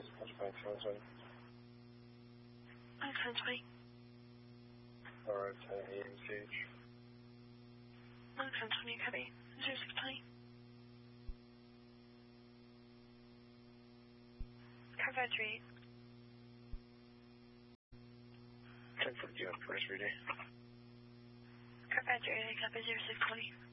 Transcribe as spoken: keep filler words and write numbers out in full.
is punch by ten twenty. Oh, ten twenty. Alright, ten A M C H. Oh, ten twenty, copy. zero six twenty. Car five three eight. ten forty on first reading. Car five three eight, copy zero six twenty.